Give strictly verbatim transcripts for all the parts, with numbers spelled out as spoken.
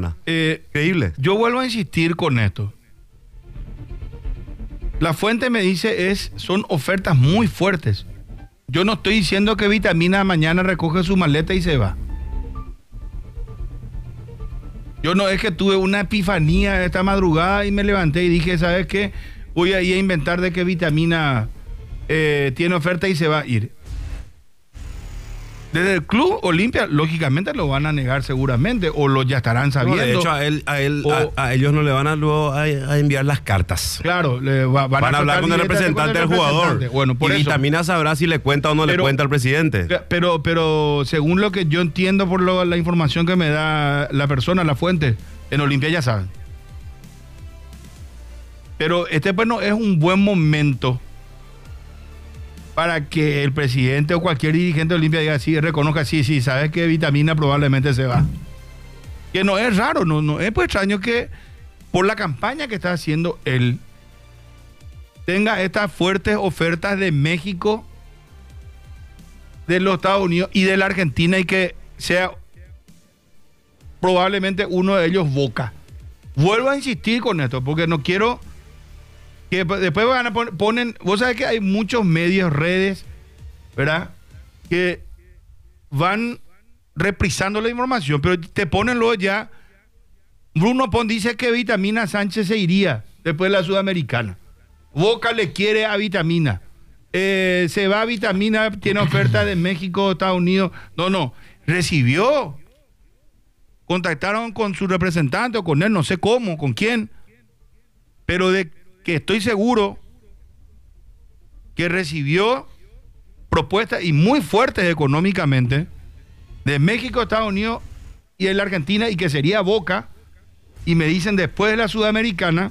semana. Eh, Increíble. Yo vuelvo a insistir con esto. La fuente me dice es, son ofertas muy fuertes. Yo no estoy diciendo que Vitamina mañana recoge su maleta y se va. Yo no es que tuve una epifanía esta madrugada y me levanté y dije, ¿sabes qué? Voy a ir a inventar de que Vitamina eh, tiene oferta y se va a ir. Desde el Club Olimpia, lógicamente lo van a negar seguramente, o lo ya estarán sabiendo. No, de hecho, a, él, a, él, o, a, a ellos no le van a, luego a, a enviar las cartas. Claro, le va, van, van a, a hablar con el representante del jugador. Bueno, por y eso. Vitamina sabrá si le cuenta o no pero, le cuenta al presidente. Pero, pero según lo que yo entiendo por lo, la información que me da la persona, la fuente, en Olimpia ya saben. Pero este bueno es un buen momento para que el presidente o cualquier dirigente de Olimpia diga sí, reconozca, sí, sí, sabes que Vitamina probablemente se va. Que no es raro, no, no es pues extraño que por la campaña que está haciendo él tenga estas fuertes ofertas de México, de los Estados Unidos y de la Argentina y que sea probablemente uno de ellos Boca. Vuelvo a insistir con esto porque no quiero que después van a poner, ponen, vos sabés que hay muchos medios, redes, ¿verdad? Que van reprisando la información, pero te ponen luego ya, Bruno Pon dice que Vitamina Sánchez se iría después de la Sudamericana. Boca le quiere a Vitamina. Eh, se va a Vitamina, tiene oferta de México, Estados Unidos. No, no, recibió. Contactaron con su representante o con él, no sé cómo, con quién, pero de que estoy seguro que recibió propuestas y muy fuertes económicamente de México, Estados Unidos y de la Argentina y que sería Boca, y me dicen después de la Sudamericana,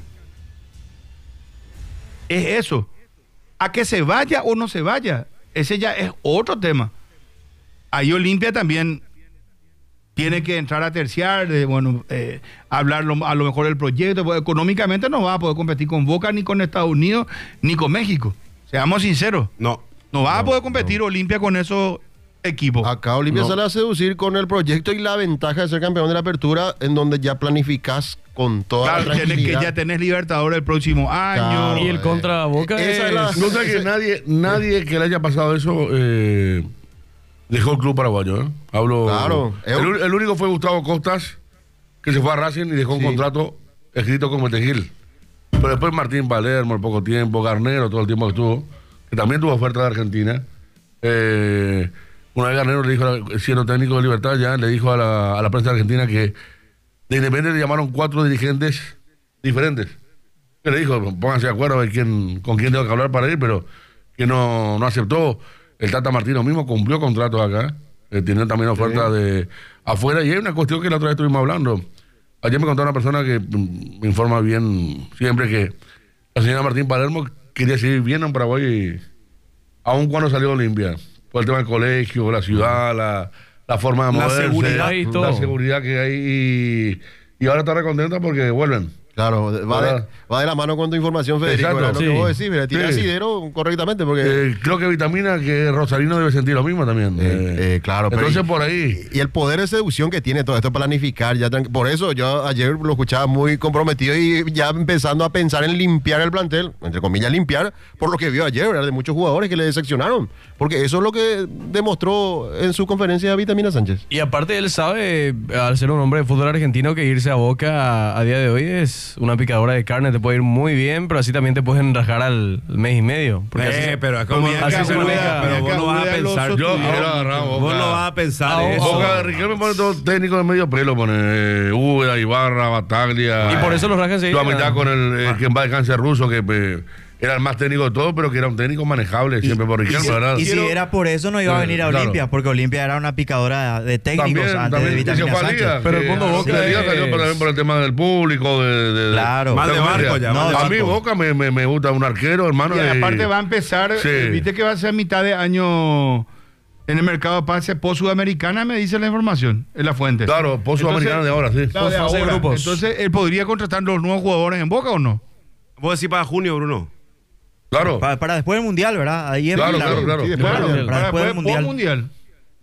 es eso. A que se vaya o no se vaya, ese ya es otro tema. Ahí Olimpia también tiene que entrar a terciar, eh, bueno, eh, hablar lo, a lo mejor del proyecto, porque económicamente no va a poder competir con Boca, ni con Estados Unidos, ni con México. Seamos sinceros. No. No va no, a poder competir no. Olimpia con esos equipos. Acá Olimpia no. sale a seducir con el proyecto y la ventaja de ser campeón de la apertura, en donde ya planificás con toda Claro, la tranquilidad. tenés que ya tenés Libertadores el próximo año. Claro, y el contra Boca esa es... es la- No sé que nadie, nadie que le haya pasado eso eh, dejó el club paraguayo, ¿eh? Hablo. Claro. El, el único fue Gustavo Costas, que se fue a Racing y dejó un Sí. contrato escrito con Metegil. Pero después Martín Palermo, al poco tiempo, Garnero, todo el tiempo que estuvo, que también tuvo oferta de Argentina. Eh, una vez Garnero le dijo, siendo técnico de Libertad, ya le dijo a la, a la prensa argentina que de Independiente le llamaron cuatro dirigentes diferentes. Que le dijo, pónganse de acuerdo a ver quién, con quién tengo que hablar para ir, pero que no, no aceptó. El Tata Martino mismo cumplió contratos acá, eh, tienen también ofertas sí. de afuera, y hay una cuestión que la otra vez estuvimos hablando. Ayer me contó una persona que mm, me informa bien siempre que la señora Martín Palermo quería seguir viendo en Paraguay, aun cuando salió de Olimpia, por el tema del colegio, la ciudad, la, la forma de la moverse, seguridad y todo. la seguridad que hay, y, y ahora está recontenta porque vuelven. Claro, va de, va de la mano con tu información, Federico. Exacto. Lo Sí. que vos decís, mira, tiene Sí. asidero correctamente, porque... Eh, creo que Vitamina, que Rosarino debe sentir lo mismo también. Eh, Eh, eh, claro, pero entonces y- por ahí. Y el poder de seducción que tiene todo esto, planificar, ya tranqui- por eso yo ayer lo escuchaba muy comprometido y ya empezando a pensar en limpiar el plantel, entre comillas limpiar, por lo que vio ayer, ¿verdad? De muchos jugadores que le decepcionaron, porque eso es lo que demostró en su conferencia Vitamina Sánchez. Y aparte él sabe, al ser un hombre de fútbol argentino, que irse a Boca a, a día de hoy es una picadora de carne, te puede ir muy bien, pero así también te pueden rajar al mes y medio. Porque Eh, así, pero es como Mira así que se Aguda- maneja. pero mira vos que no vas a Aguda lo pensar. Yo sustituyó. quiero agarrar a Vos Boca. no vas a pensar Ah, eso. Boca de Riquelme pone todo técnico de medio pelo, pone eh, Uda, Ibarra, Bataglia. Y por eso los rajan Tú a mitad seguida. con el eh, que va de cáncer ruso, que eh, era el más técnico de todo, pero que era un técnico manejable siempre por Riquelme, ¿verdad? Y si Quiero- era por eso no iba a venir a Claro. Olimpia, porque Olimpia era una picadora de técnicos También, antes también de Vitamina se fue a Sánchez. Liga, Pero que- cuando Boca que la Liga es- salió por- también por el tema del público, de, de- de- Claro. Mal de barco ya, No, mal de a barco. mí Boca me, me, me gusta un arquero, hermano. Y de- aparte va a empezar, Sí. eh, viste que va a ser mitad de año en el mercado de pase post-sudamericana, me dice la información, en la fuente. Claro, post sudamericana de ahora, sí. Claro, de Post fase de ahora. grupos. Entonces, ¿él podría contratar los nuevos jugadores en Boca o no? ¿Vos decís para junio, Bruno? Claro. Para, para después del Mundial, ¿verdad? Ahí es Claro, claro. claro, claro. Sí, después Claro, del Mundial. para para después después del del Mundial. mundial.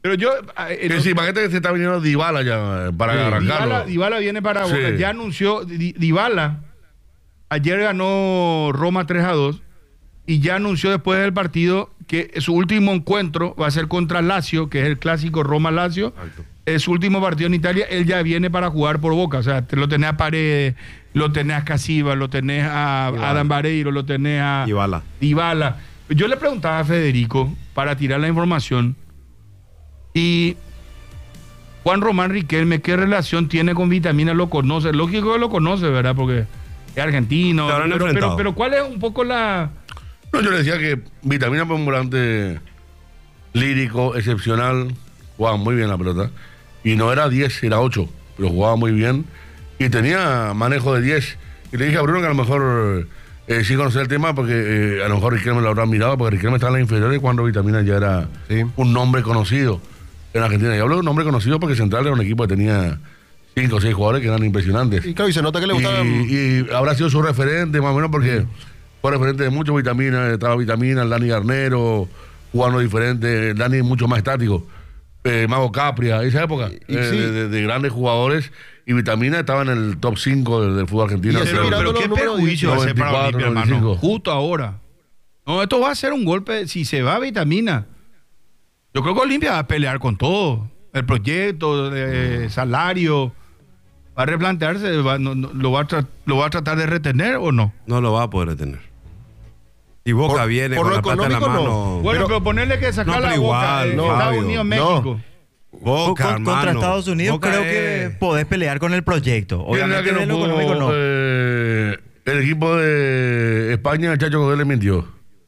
Pero yo... eh, Que no- sí, imagínate que se está viniendo Dybala ya eh, para arrancarlo. Dybala, Dybala viene para Sí. Boca. Ya anunció... Di- Dybala ayer ganó Roma tres a dos y ya anunció después del partido que su último encuentro va a ser contra Lazio, que es el clásico Roma-Lazio. Es su último partido en Italia. Él ya viene para jugar por Boca. O sea, te lo tenés a Paredes, lo tenés a Casiva, lo tenés a Dybala. Adam Vareiro, lo tenés a Dybala. Dybala. Yo le preguntaba a Federico para tirar la información y Juan Román Riquelme, ¿qué relación tiene con Vitamina? Lo conoce, lógico que lo conoce, ¿verdad? Porque es argentino. Se habrán Pero, pero, enfrentado. pero ¿cuál es un poco la... No, yo le decía que Vitamina fue un volante lírico, excepcional, jugaba muy bien la pelota. Y no era diez, era ocho, pero jugaba muy bien. Y tenía manejo de diez. Y le dije a Bruno que a lo mejor eh, sí conocía el tema, porque eh, a lo mejor Riquelme lo habrá mirado, porque Riquelme estaba en la inferior y cuando Vitamina ya era Sí. un nombre conocido en Argentina. Y hablo de un nombre conocido porque Central era un equipo que tenía cinco o seis jugadores que eran impresionantes. Y claro, y se nota que le gustaba. Y, y habrá sido su referente, más o menos, porque fue referente de muchos Vitaminas. Estaba Vitamina, el Dani Garnero, jugando diferente. El Dani mucho más estático. Eh, Mago Capria, esa época, Y- y eh, sí. de, de- de grandes jugadores. Y Vitamina estaba en el top cinco del, del fútbol argentino. Y Pero- ese mirando Pero los qué números, perjuicio va a ser para noventa y cuatro, Olimpia, hermano. noventa y cinco. Justo ahora. No, esto va a ser un golpe. Si se va Vitamina, yo creo que Olimpia va a pelear con todo. El proyecto, eh, salario. Va a replantearse. va- no- no- lo, va a tra- ¿Lo va a tratar de retener o no? No lo va a poder detener. Y Boca Por- viene por con lo la plata en la económico, mano. no. Bueno, Pero- pero, ponerle que sacar No, la pero boca igual, eh, no, Estados Fabio, Unidos, no. México. Boca, Con- hermano. contra Estados Unidos Boca creo es- que podés pelear con el proyecto. ¿Quién era Obviamente que de no lo económico pudo, no. eh, el equipo de España, el Chacho Godel le mintió.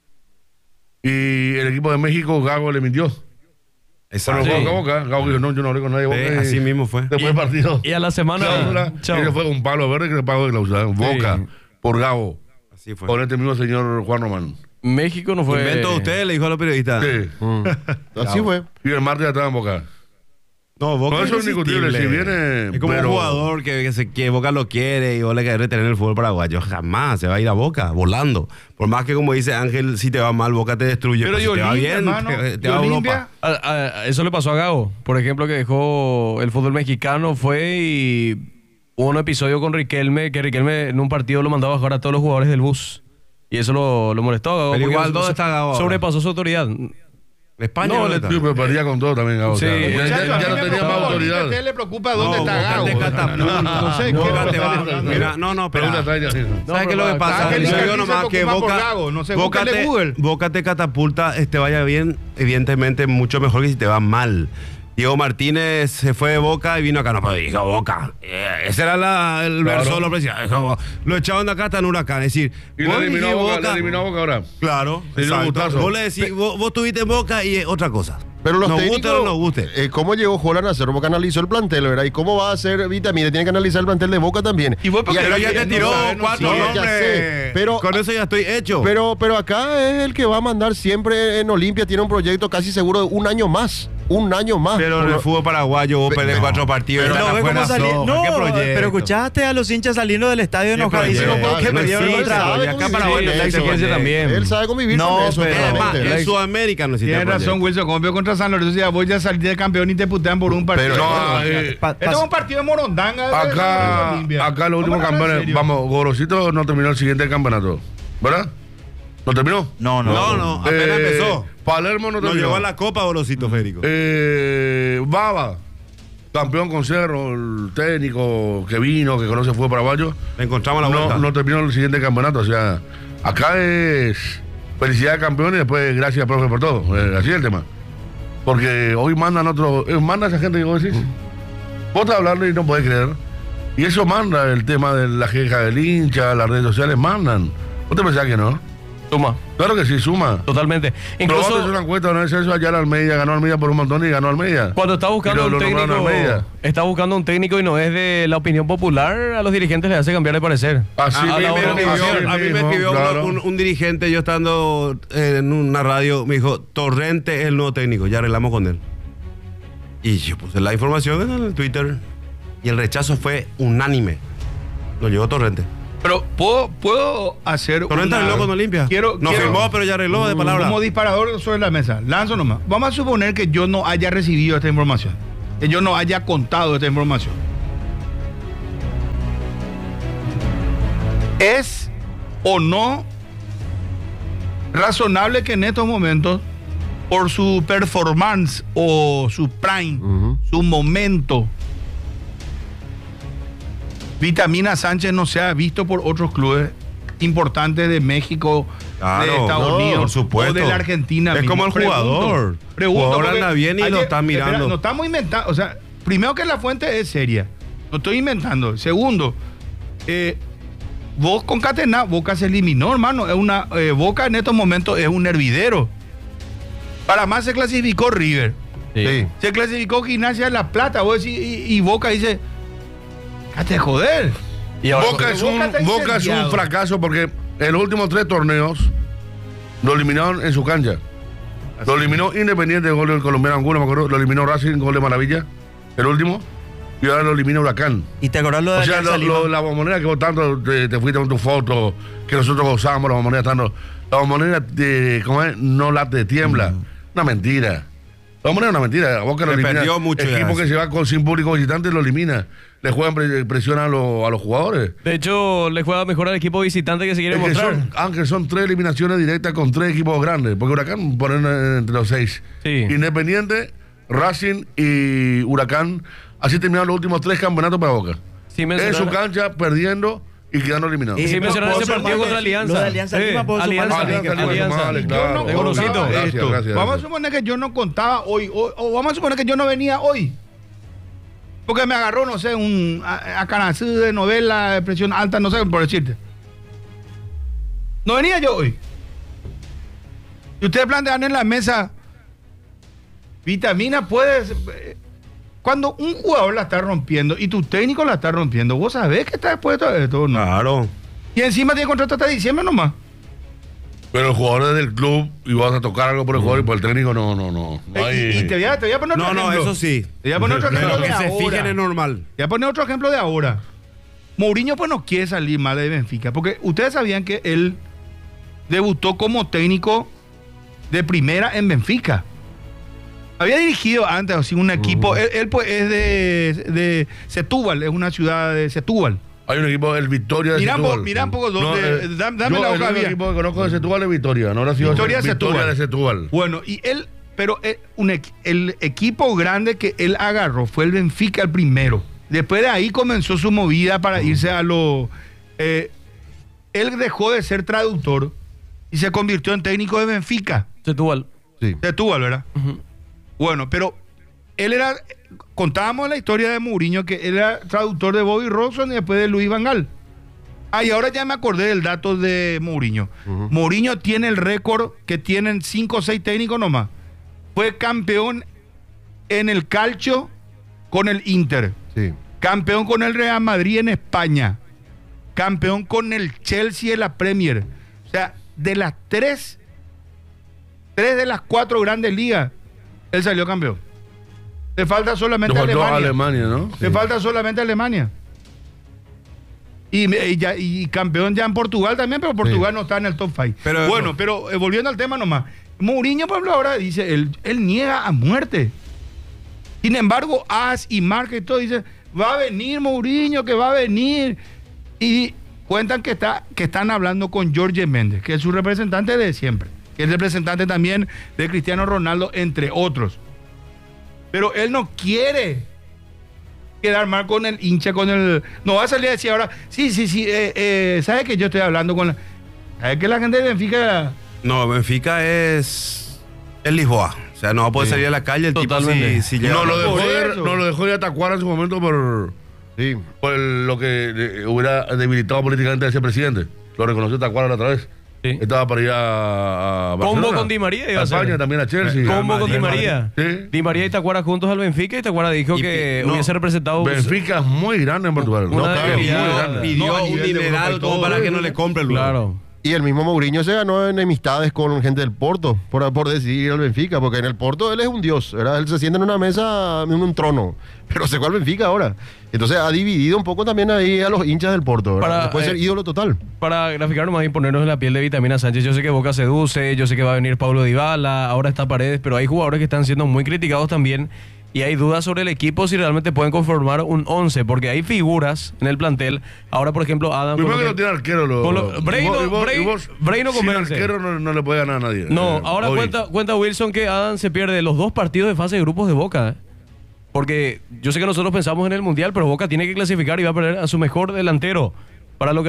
Y el equipo de México, Gago le mintió. Exacto. Bueno, Boca, Boca, Gago dijo, no, yo no hablé con nadie. Boca, Sí, y- así mismo fue. Después del partido. Y a la semana. Cláusula, Chao. y ese fue un palo verde que le pagó de cláusula. Boca, por Gago, Así fue. con este mismo señor Juan Román. México no fue. Invento de usted, le dijo a los periodistas. Sí. Mm. Así fue. Y el martes ya estaba en Boca. No, Boca No, eso es indiscutible, si viene, Es como pero- un jugador que, que, se, que Boca lo quiere y vos le querés retener el fútbol paraguayo. Jamás se va a ir a Boca, volando. Por más que, como dice Ángel, si te va mal, Boca te destruye. Pero Pero y si te va Olimpia, bien, hermano, te, te y va a Olimpia, Europa. A- a- eso le pasó a Gago, por ejemplo, que dejó el fútbol mexicano, fue y hubo un episodio con Riquelme, que Riquelme en un partido lo mandaba a jugar a todos los jugadores del bus. Y eso lo, lo molestó a Gago. Pero porque igual, so- ¿dónde está Gago ahora? Sobrepasó su autoridad. España No, no, le- está. Sí, pero perdía con todo también, Gago. Sí. o sea, ya- ya, Muchacho, ya a mí no me tenía preocupa más Olimpia, autoridad. a usted le preocupa dónde No, está Boca Gago. te catapulta. No, no sé, Boca ¿qué te va- va- Mira, no, no, Pregunta, espera. está ya, sí. ¿Sabes qué es lo que pasa? Ángel Yo dice digo que nomás se que preocupa por Boca, Gago, no sé, Boca, búsquele te, Google. Boca te catapulta, te vaya bien, evidentemente mucho mejor que si te va mal. Diego Martínez se fue de Boca y vino acá, no, pero dijo Boca. Eh, ese era la- el Claro. verso de los presidentes. Dijo, lo echaban de acá hasta en Huracán. Es decir, Y vos le eliminó a dijiste Boca, le eliminó a Boca ahora. Claro, Le dio un exacto. gustazo. Vos le decís, vos, vos tuviste en Boca y es otra cosa. Pero los nos técnicos, guste o no nos guste. eh, ¿cómo llegó Holland a hacer? Boca analizó el plantel, ¿verdad? ¿Y cómo va a hacer Vitamina? Tiene que analizar el plantel de Boca también. Y vos porque ahí- Pero ya te no tiró sabe, no cuatro sabe. Ya nombres. sé, pero- Con eso ya estoy hecho. Pero, pero acá es el que va a mandar siempre en Olimpia. Tiene un proyecto casi seguro de un año más. Un año más. Pero en el Por- fútbol paraguayo vos Pe- perdés pero- cuatro partidos. Pero están no, ve afuera cómo salí- soja. No, ¿Qué proyecto? pero escuchaste a los hinchas saliendo del estadio enojadísimos proyecto? porque No perdieron existe, otra. y acá convivir Paraguay con la eso. exigencia también. Él sabe convivir No, con eso. pero- Es más, claramente. en Sudamérica no existe Tienes razón, proyecto. Wilson. Como vio contra San Lorenzo, ya voy a salir de campeón y te putean por un partido. Pero- No, Esto eh, Pa- es pas- un partido de morondanga. de San Lorenzo Acá, Olimpia. acá los últimos Vamos a hablar en campeones, serio. vamos, Gorosito no terminó el siguiente campeonato, ¿verdad? ¿No terminó? No, no. No, no, apenas Eh, empezó. Palermo no Nos terminó. llevó a la Copa Gorosito, Federico. Eh, Baba, campeón con Cerro, el técnico que vino, que conoce fue paraguayo. Le encontramos la vuelta. No, no terminó el siguiente campeonato. O sea, acá es felicidad de campeón y después gracias, profe, por todo. Eh, así es el tema. Porque hoy mandan otro. Eh, manda esa gente que vos decís. Vos estás hablando y no podés creer. Y eso manda el tema de la queja del hincha, las redes sociales mandan. ¿Vos te pensás que no? Suma, Claro que sí, suma. totalmente. Incluso Incluso una encuesta, no es eso, allá en Almeida, ganó Almeida por un montón y ganó Almeida. cuando está buscando Y lo- un lo nombraron técnico, Almeida. está buscando un técnico y no es de la opinión popular, a los dirigentes les hace cambiar de parecer. Así a, a mí mismo, me escribió, así a mí me mismo, escribió claro. un, un dirigente, yo estando eh, en una radio, me dijo, Torrente es el nuevo técnico, ya arreglamos con él. Y yo puse la información en el Twitter y el rechazo fue unánime. Lo llegó Torrente. Pero puedo, puedo hacer. Torrente una- arregló con Olimpia. Quiero, no quiero- firmó, pero ya arregló de palabra. Como disparador sobre la mesa. Lanzo nomás. Vamos a suponer que yo no haya recibido esta información. Que yo no haya contado esta información. ¿Es o no razonable que en estos momentos, por su performance o su prime, Ujú. su momento, Vitamina Sánchez no sea visto por otros clubes importantes de México, Claro, de Estados no, Unidos por supuesto. o de la Argentina? Es mismo? como el jugador. Pregunto, El jugador porque anda bien y hay lo que- están mirando. espera, no estamos inventando. O sea, primero que la fuente es seria. No estoy inventando. Segundo, eh, vos concatenás, Boca se eliminó, hermano. Es una, eh, Boca en estos momentos es un hervidero. Para más se clasificó River. Sí. Se clasificó Gimnasia de La Plata. Vos decís, y, y Boca dice, ¡cállate joder! Y ahora, Boca es, un, Boca está Boca es un incendiado. fracaso porque en los últimos tres torneos lo eliminaron en su cancha. Lo eliminó Independiente, gol del colombiano Angulo, me acuerdo. Lo eliminó Racing, gol de Maravilla, el último. Y ahora lo elimina Huracán. ¿Y te acordás lo de O sea, Alianza lo, Lima? lo- la bombonera que vos tanto te, te fuiste con tu foto, que nosotros gozábamos, la bombonera tanto. La bombonera, de, ¿cómo es? No late, tiembla. Una mentira. La bombonera es una mentira. Boca lo Se elimina. perdió mucho El ya equipo eso. que se va con sin público visitante lo elimina. Le juegan pre- presión a, los- a los jugadores. de hecho, le juega mejor al equipo visitante que se quiere Es que mostrar. son, aunque son tres eliminaciones directas con tres equipos grandes, porque Huracán ponen entre los seis. Sí. Independiente, Racing y Huracán, así terminaron los últimos tres campeonatos para Boca. Sí, En mencionar- su cancha, perdiendo y quedando eliminados. Y sí, pero mencionar ese puedo partido sumarle- contra Alianza. lo de Alianza Lima puedo sumarle Alianza, también, Alianza, que- Alianza, Alianza. Alianza, Yo no claro. de contaba Gorosito. Gracias, esto. gracias, Vamos a gracias. suponer que yo no contaba hoy, o, o vamos a suponer que yo no venía hoy. Porque me agarró, no sé, un a- acanazú de novela, de presión alta, no sé, por decirte. No venía yo hoy. Y ustedes plantean en la mesa, Vitamina puede... eh, Cuando un jugador la está rompiendo y tu técnico la está rompiendo, vos sabés que está expuesto a esto, ¿no? Claro. Y encima tiene contrato hasta diciembre nomás. Pero los jugadores del club, y vas a tocar algo por el jugador y por el técnico, no, no, no. no Eh, hay- y, y te, voy a, te voy a poner otro No, no, ejemplo. eso sí. Te voy a poner otro ejemplo Pero de que se ahora. fijen es normal. Voy a poner otro ejemplo de ahora. Mourinho pues no quiere salir mal de Benfica, porque ustedes sabían que él debutó como técnico de primera en Benfica. Había dirigido antes así, un equipo, él, él, pues es de, de Setúbal, es una ciudad de Setúbal. Hay un equipo, el Victoria de Mirá un Setúbal. poco- mirá un poco dónde- dame- dame yo, la el hoja único bien. equipo que conozco de Setúbal es Victoria, no habrá sido Victoria Victoria Setúbal. de Setúbal. Bueno, y él, pero eh, un equ- el equipo grande que él agarró fue el Benfica el primero. Después de ahí comenzó su movida para irse a lo... eh, él dejó de ser traductor y se convirtió en técnico de Benfica. Setúbal. Sí. De Túbal, ¿verdad? Ujú. Bueno, pero él era... Contábamos la historia de Mourinho, que él era traductor de Bobby Robson y después de Luis Van Gaal. Ah, y ahora ya me acordé del dato de Mourinho. Ujú. Mourinho tiene el récord que tienen cinco o seis técnicos nomás. Fue campeón en el calcio con el Inter. Sí. Campeón con el Real Madrid en España. Campeón con el Chelsea en la Premier. O sea, de las tres, tres de las cuatro grandes ligas, él salió campeón. Le falta solamente Le faltó Alemania. Alemania, ¿no? Le falta solamente Alemania. Y, me- y ya- y campeón ya en Portugal también, pero Portugal no está en el top cinco. Pero- bueno, pero eh, volviendo al tema nomás. Mourinho, por ejemplo, ahora dice, él, él niega a muerte. Sin embargo, As y Marca y todo dice, va a venir Mourinho, que va a venir. Y cuentan que, está, que están hablando con Jorge Méndez, que es su representante de siempre. Que es representante también de Cristiano Ronaldo, entre otros. Pero él no quiere quedar mal con el hincha, con el... No va a salir a decir ahora, sí, sí, sí, eh, eh, ¿sabes que yo estoy hablando con la... ¿Sabes que la gente de Benfica... No, Benfica es. Es Lisboa. O sea, no va a poder Sí. salir a la calle el Totalmente. tipo si, si llega. No lo, dejó Por de, eso. no lo dejó de atacar en su momento por, Sí. por el- lo que eh, hubiera debilitado políticamente a ese presidente. Lo reconoció Tacuara la otra vez. Sí. Estaba para ir a, a Combo Barcelona. con Di María iba a a ser. España, también a Chelsea. Combo con Di Madrid, María. Sí. Di María y Tacuara juntos al Benfica y Tacuara dijo Y que pi- no, hubiese representado... Benfica es muy grande en Portugal. Una No, claro, muy debilidad. grande. Pidió No, a un nivel de Europa dineral y como todo, para ¿no? que no le compre luego. Claro. Y el mismo Mourinho se ganó enemistades con gente del Porto, por, por decidir al Benfica, porque en el Porto él es un dios, ¿verdad? Él se sienta en una mesa, en un trono, pero se fue al Benfica ahora. Entonces ha dividido un poco también ahí a los hinchas del Porto, ¿verdad? Para, Puede eh, ser ídolo total. Para graficar nomás y ponernos en la piel de Vitamina Sánchez, yo sé que Boca seduce, yo sé que va a venir Paulo Dybala, ahora está Paredes, pero hay jugadores que están siendo muy criticados también. Y hay dudas sobre el equipo si realmente pueden conformar un once, porque hay figuras en el plantel. Ahora, por ejemplo, Adam... Primero que lo no tiene arquero. Lo, con lo- Bray y vos- no- y vos- Bray- y vos, Bray no sin convence. arquero no, no le puede ganar a nadie. No, Eh, ahora hoy. cuenta, cuenta Wilson que Adam se pierde los dos partidos de fase de grupos de Boca. ¿eh? Porque yo sé que nosotros pensamos en el Mundial, pero Boca tiene que clasificar y va a perder a su mejor delantero. Para lo que